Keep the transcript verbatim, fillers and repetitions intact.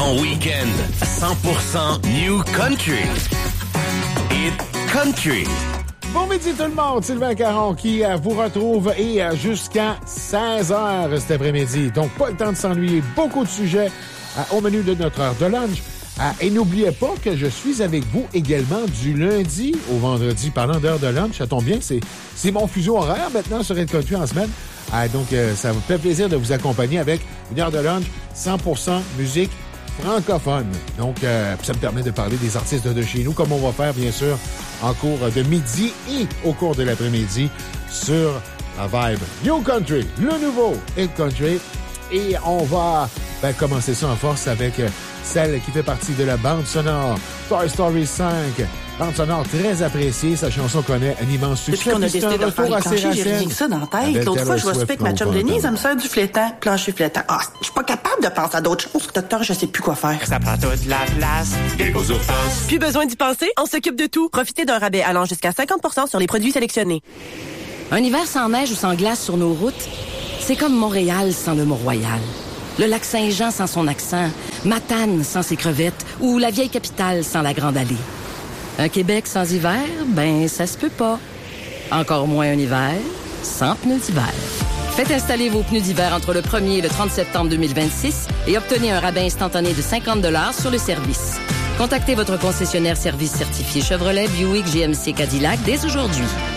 Ton week-end cent pour cent New Country. Hit Country. Bon midi tout le monde, Sylvain Caron qui euh, vous retrouve et euh, jusqu'à seize heures cet après-midi. Donc, pas le temps de s'ennuyer, beaucoup de sujets euh, au menu de notre heure de lunch. Euh, et n'oubliez pas que je suis avec vous également du lundi au vendredi. Parlant d'heure de lunch, ça tombe bien, c'est, c'est mon fuseau horaire maintenant sur Hit Country en semaine. Euh, donc, euh, ça me fait plaisir de vous accompagner avec une heure de lunch cent pour cent musique francophone. Donc, euh, ça me permet de parler des artistes de chez nous, comme on va faire, bien sûr, en cours de midi et au cours de l'après-midi sur la vibe New Country, le nouveau Hit Country. Et on va ben, commencer ça en force avec celle qui fait partie de la bande sonore Toy Story cinq. Bande sonore très appréciée. Sa chanson connaît un immense succès. Depuis qu'on a décidé de faire les planchers, j'ai rien que ça dans la tête. L'autre fois, je vais souper avec ma chum Denise, elle me sert du flétan, plancher flétan. Ah, je suis pas capable de penser à d'autres choses. Docteur, je sais plus quoi faire. Ça prend toute la place. Plus besoin d'y penser, on s'occupe de tout. Profitez d'un rabais allant jusqu'à cinquante pour cent sur les produits sélectionnés. Un hiver sans neige ou sans glace sur nos routes, c'est comme Montréal sans le Mont-Royal. Le lac Saint-Jean sans son accent, Matane sans ses crevettes ou la vieille capitale sans la Grande Allée. Un Québec sans hiver, ben ça se peut pas. Encore moins un hiver sans pneus d'hiver. Faites installer vos pneus d'hiver entre le premier et le trente septembre deux mille vingt-six et obtenez un rabais instantané de cinquante dollars sur le service. Contactez votre concessionnaire service certifié Chevrolet, Buick, G M C, Cadillac dès aujourd'hui.